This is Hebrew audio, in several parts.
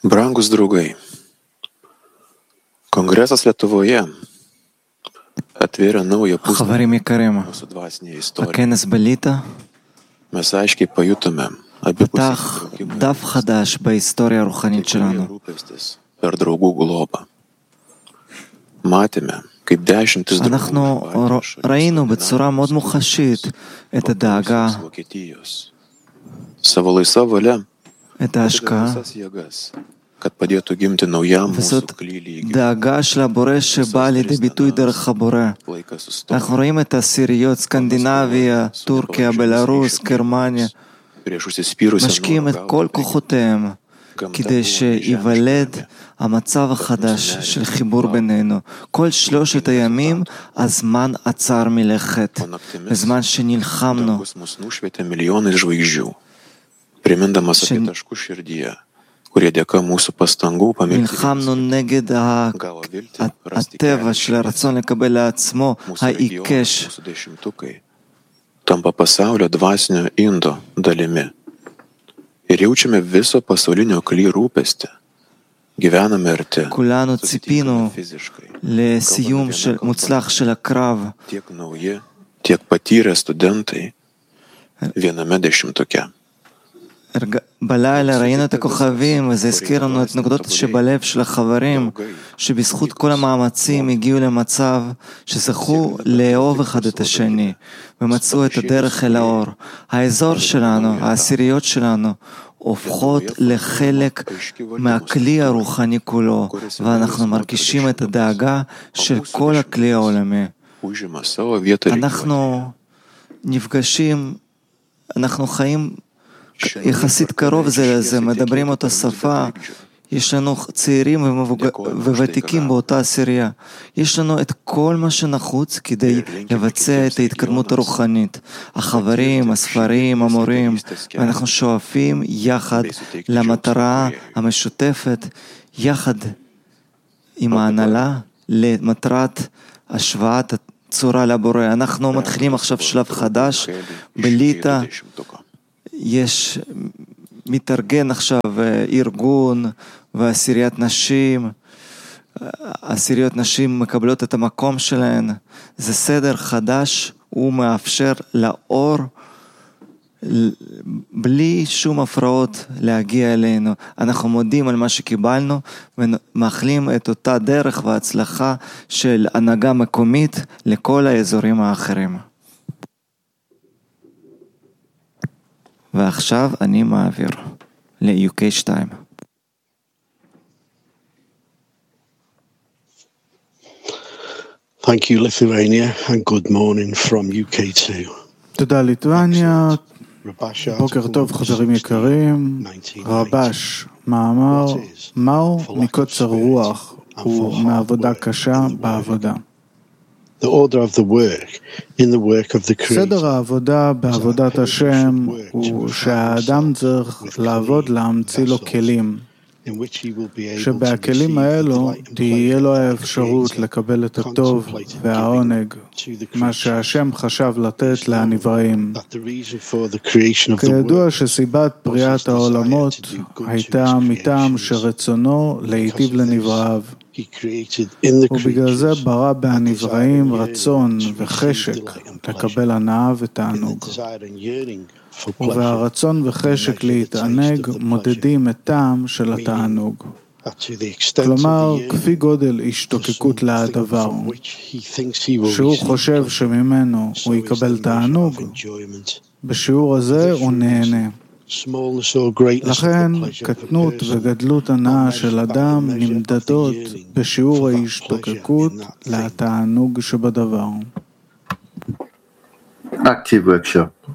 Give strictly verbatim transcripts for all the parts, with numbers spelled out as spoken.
Brangus draugai, Kongresas Lietuvoje atvėrė naują puslapį mūsų dvasinėje istorijoje. הכנס בליטא Mes aiškiai pajutome abipusį פתח דף חדש בהיסטוריה הרוחנית שלנו. rūpestis per draugų globą. Matėme, kaip dešimtis draugų אנחנו ראינו בצורה מאוד מוחשית את הדאגה, Vokietijos savo laisva valia את ההשקעה, visas jėgas, kad padėtų gimti naujam mūsų וזאת klyliai דאגה של הבורא שבאה לידי ביטוי דרך הבורא. laikas sustojo אנחנו רואים את העשיריות, סקנדינביה, טורקיה, בלרוס, גרמניה, prieš užsispyrusią משקיעים את כל כוחותיהם כדי שיוולד המצב החדש של חיבור בינינו. כל שלושת הימים הזמן עצר מלכת, בזמן שנלחמנו, dangus mus nušvietė milijonais žvaigždžių, primindamas apie Šian- taškus širdyje, kurie dėka mūsų pastangų pamilti נלחמנו נגד ה- gavo viltį, ה- rasti הטבע kelią. של הרצון לקבל לעצמו, Mūsų regionas, העיקש, mūsų dešimtukai tampa pasaulio dvasinio indo dalimi. Ir jaučiame viso pasaulinio kly rūpestį. Gyvename arti, כולנו ציפינו susitinkame fiziškai. לסיום של- מוצלח של הקרב. Tiek nauji, tiek patyrę studentai viename dešimtuke. הרג- בלילה ראינו את הכוכבים, וזה הזכיר לנו את נקודות שבלב של החברים, שבזכות כל המאמצים הגיעו למצב שזכו לאהוב אחד את השני, ומצאו את הדרך אל האור. האזור שלנו, העשיריות שלנו, הופכות לחלק מהכלי הרוחני כולו, ואנחנו מרגישים את הדאגה של כל הכלי העולמי. Užima savo vietą regione. אנחנו נפגשים, אנחנו חיים יחסית קרוב זה לזה, מדברים אותה שפה, יש לנו צעירים ומבוג... וותיקים באותה עשירייה. יש לנו את כל מה שנחוץ כדי לבצע את ההתקדמות הרוחנית. החברים, הספרים, המורים, ואנחנו שואפים יחד למטרה המשותפת, יחד עם ההנהלה, למטרת השוואת הצורה לבורא. אנחנו מתחילים עכשיו שלב חדש בליטא. יש, מתארגן עכשיו ארגון ועשיריית נשים, עשיריות נשים מקבלות את המקום שלהן. זה סדר חדש, הוא מאפשר לאור בלי שום הפרעות להגיע אלינו. אנחנו מודים על מה שקיבלנו ומאחלים את אותה דרך והצלחה של הנהגה מקומית לכל האזורים האחרים. ועכשיו אני מעביר ל-יו קיי שתיים. Thank you, Lithuania, and good morning from יו קיי טו. תודה ליטואניה, Rabash בוקר טוב חברים יקרים. רבש, מאמר, מהו מקוצר רוח ומעבודה קשה בעבודה. The order of the work in the work of the Creator. סדר העבודה בעבודת השם הוא שהאדם צריך לעבוד להמציא לו כלים, in which he will be able to שבהכלים receive האלו the delight and תהיה לו pleasure of the האפשרות Creator, לקבל את הטוב והעונג, to the מה creature. שהשם חשב לתת לנבראים. That the reason for the creation of the כידוע world שסיבת בריאת העולמות הייתה מטעם שרצונו להיטיב לנבראיו, he created in the ובגלל זה creatures ברא בהנבראים רצון וחשק לקבל הנאה ותענוג. desire and yearning for pleasure. ובהרצון וחשק להתענג מודדים את טעם של התענוג. That to the extent of כלומר, the כפי גודל השתוקקות לדבר, from which he thinks he will שהוא receive חושב pleasure, שממנו so הוא is יקבל the measure תענוג, of enjoyment. בשיעור הזה הוא נהנה. Smallness or greatness of לכן, the pleasure of a קטנות person וגדלות הנאה של אדם נמדדות בשיעור ההשתוקקות לתענוג שבדבר. Active workshop.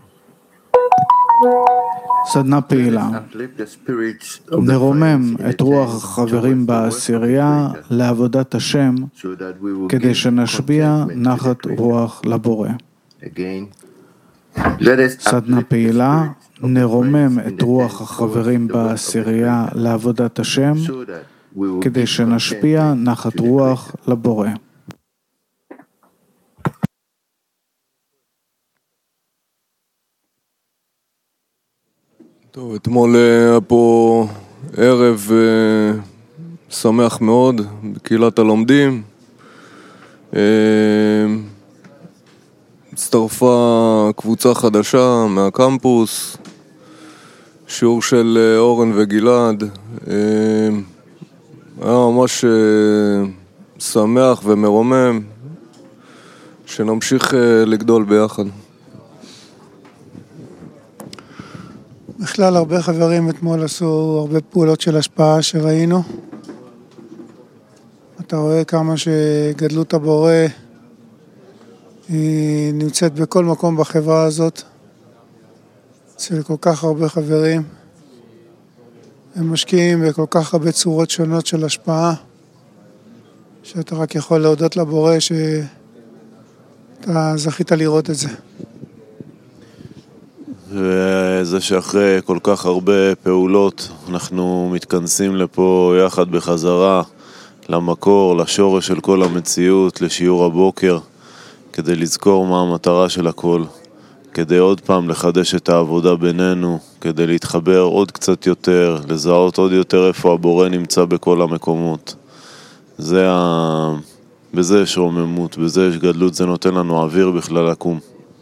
סדנה פעילה. Uplift the spirits of the נרומם friends in את רוח attendance החברים towards the work of the בעשירייה Creator, לעבודת השם, so that we will כדי gain שנשביע contentment with the נחת Creator. רוח לבורא. Again, let us סדנה uplift the פעילה, spirits of the נרומם friends in את רוח attendance החברים towards the work of the בעשירייה Creator, לעבודת השם, so that we will כדי gain שנשביע contentment נחת to the רוח Creator. לבורא. טוב, אתמול היה פה ערב אה, שמח מאוד בקהילת הלומדים. אה, הצטרפה קבוצה חדשה מהקמפוס, שיעור של אה, אורן וגלעד. אה, היה ממש אה, שמח ומרומם שנמשיך אה, לגדול ביחד. בכלל הרבה חברים אתמול עשו הרבה פעולות של השפעה שראינו. אתה רואה כמה שגדלות הבורא היא נמצאת בכל מקום בחברה הזאת, אצל כל כך הרבה חברים. הם משקיעים בכל כך הרבה צורות שונות של השפעה, שאתה רק יכול להודות לבורא שאתה זכית לראות את זה. וזה שאחרי כל כך הרבה פעולות אנחנו מתכנסים לפה יחד בחזרה למקור, לשורש של כל המציאות, לשיעור הבוקר, כדי לזכור מה המטרה של הכל, כדי עוד פעם לחדש את העבודה בינינו, כדי להתחבר עוד קצת יותר, לזהות עוד יותר איפה הבורא נמצא בכל המקומות. זה ה... בזה יש רוממות, בזה יש גדלות, זה נותן לנו אוויר בכלל לקום.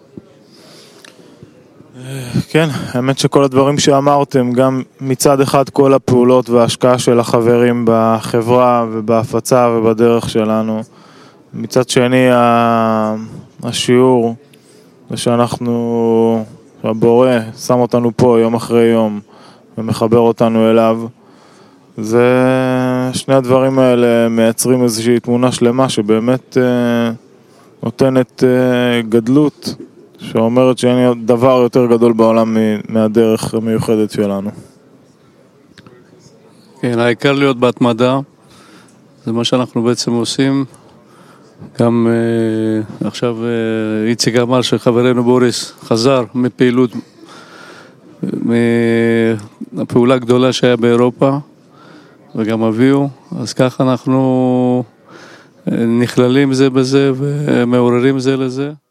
כן, האמת שכל הדברים שאמרתם, גם מצד אחד כל הפעולות וההשקעה של החברים בחברה ובהפצה ובדרך שלנו, מצד שני השיעור זה שאנחנו, שהבורא שם אותנו פה יום אחרי יום ומחבר אותנו אליו, זה שני הדברים האלה מייצרים איזושהי תמונה שלמה שבאמת אה, נותנת אה, גדלות, שאומרת שאין דבר יותר גדול בעולם מהדרך המיוחדת שלנו. כן, העיקר להיות בהתמדה, זה מה שאנחנו בעצם עושים. גם אה, עכשיו אה, איציק אמר שחברנו בוריס חזר מפעילות, מהפעולה הגדולה שהיה באירופה, וגם אביהו, אז ככה אנחנו נכללים זה בזה ומעוררים זה לזה.